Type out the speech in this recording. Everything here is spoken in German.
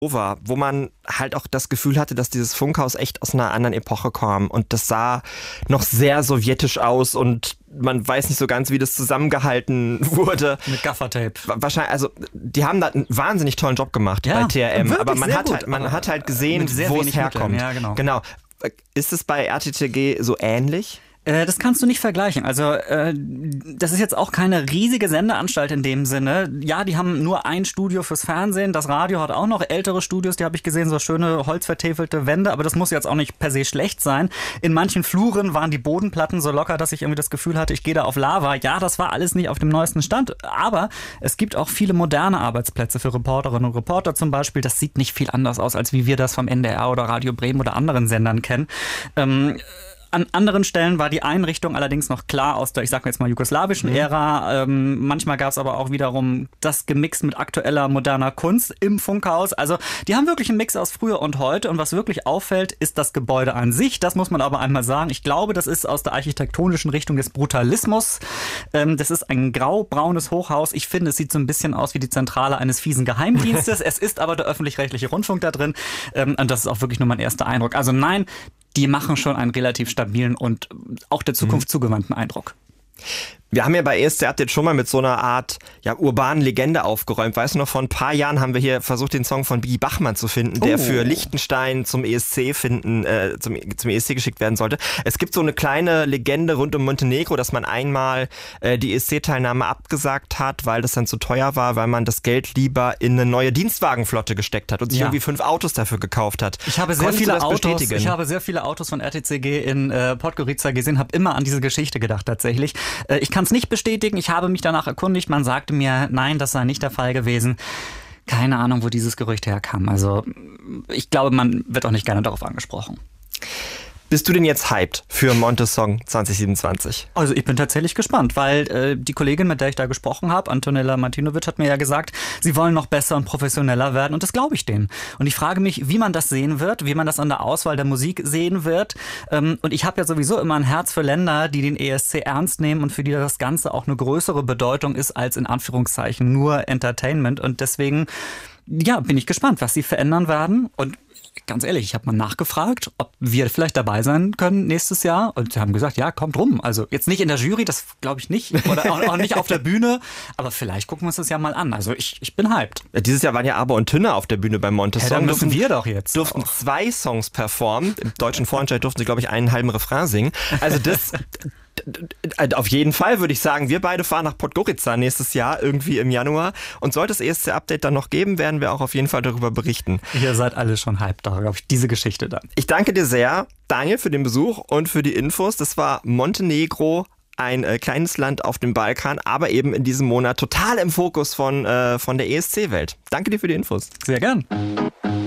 war, wo man halt auch das Gefühl hatte, dass dieses Funkhaus echt aus einer anderen Epoche kam und das sah noch sehr sowjetisch aus und man weiß nicht so ganz, wie das zusammengehalten wurde. Mit Gaffertape. Wahrscheinlich, also die haben da einen wahnsinnig tollen Job gemacht bei TRM, aber man hat halt gesehen, wo es herkommt. Ja, genau. Ist es bei RTTG so ähnlich? Das kannst du nicht vergleichen. Also das ist jetzt auch keine riesige Sendeanstalt in dem Sinne. Ja, die haben nur ein Studio fürs Fernsehen. Das Radio hat auch noch ältere Studios, die habe ich gesehen, so schöne holzvertäfelte Wände. Aber das muss jetzt auch nicht per se schlecht sein. In manchen Fluren waren die Bodenplatten so locker, dass ich irgendwie das Gefühl hatte, ich gehe da auf Lava. Ja, das war alles nicht auf dem neuesten Stand. Aber es gibt auch viele moderne Arbeitsplätze für Reporterinnen und Reporter zum Beispiel. Das sieht nicht viel anders aus, als wie wir das vom NDR oder Radio Bremen oder anderen Sendern kennen. An anderen Stellen war die Einrichtung allerdings noch klar aus der, ich sag jetzt mal, jugoslawischen Ära. Manchmal gab es aber auch wiederum das gemixt mit aktueller, moderner Kunst im Funkhaus. Also die haben wirklich einen Mix aus früher und heute. Und was wirklich auffällt, ist das Gebäude an sich. Das muss man aber einmal sagen. Ich glaube, das ist aus der architektonischen Richtung des Brutalismus. Das ist ein grau-braunes Hochhaus. Ich finde, es sieht so ein bisschen aus wie die Zentrale eines fiesen Geheimdienstes. Es ist aber der öffentlich-rechtliche Rundfunk da drin. Und das ist auch wirklich nur mein erster Eindruck. Also nein, die machen schon einen relativ stabilen und auch der Zukunft zugewandten Eindruck. Wir haben ja bei ESC Update schon mal mit so einer Art urbanen Legende aufgeräumt. Weißt du noch, vor ein paar Jahren haben wir hier versucht, den Song von Biggie Bachmann zu finden, der für Liechtenstein zum ESC zum ESC geschickt werden sollte. Es gibt so eine kleine Legende rund um Montenegro, dass man einmal die ESC-Teilnahme abgesagt hat, weil das dann zu teuer war, weil man das Geld lieber in eine neue Dienstwagenflotte gesteckt hat und sich irgendwie 5 Autos dafür gekauft hat. Ich habe sehr viele Autos von RTCG in Podgorica gesehen, habe immer an diese Geschichte gedacht tatsächlich. Ich kann es nicht bestätigen, ich habe mich danach erkundigt, man sagte mir, nein, das sei nicht der Fall gewesen. Keine Ahnung, wo dieses Gerücht herkam. Also ich glaube, man wird auch nicht gerne darauf angesprochen. Bist du denn jetzt hyped für Montes Song 2027? Also ich bin tatsächlich gespannt, weil die Kollegin, mit der ich da gesprochen habe, Antonella Martinovic, hat mir ja gesagt, sie wollen noch besser und professioneller werden und das glaube ich denen. Und ich frage mich, wie man das sehen wird, wie man das an der Auswahl der Musik sehen wird. Und ich habe ja sowieso immer ein Herz für Länder, die den ESC ernst nehmen und für die das Ganze auch eine größere Bedeutung ist als in Anführungszeichen nur Entertainment. Und deswegen, ja, bin ich gespannt, was sie verändern werden. Und ganz ehrlich, ich habe mal nachgefragt, ob wir vielleicht dabei sein können nächstes Jahr. Und sie haben gesagt, ja, kommt rum. Also jetzt nicht in der Jury, das glaube ich nicht. Oder auch nicht auf der Bühne. Aber vielleicht gucken wir uns das ja mal an. Also ich bin hyped. Ja, dieses Jahr waren ja Aber und Tünne auf der Bühne beim Montes Song. Dann müssen wir doch jetzt. Durften 2 Songs performen. Im deutschen Vorentscheid durften sie, glaube ich, einen halben Refrain singen. Also das... Auf jeden Fall würde ich sagen, wir beide fahren nach Podgorica nächstes Jahr, irgendwie im Januar. Und sollte es ESC-Update dann noch geben, werden wir auch auf jeden Fall darüber berichten. Ihr seid alle schon hyped, da glaube ich, diese Geschichte dann. Ich danke dir sehr, Daniel, für den Besuch und für die Infos. Das war Montenegro, ein kleines Land auf dem Balkan, aber eben in diesem Monat total im Fokus von der ESC-Welt. Danke dir für die Infos. Sehr gern.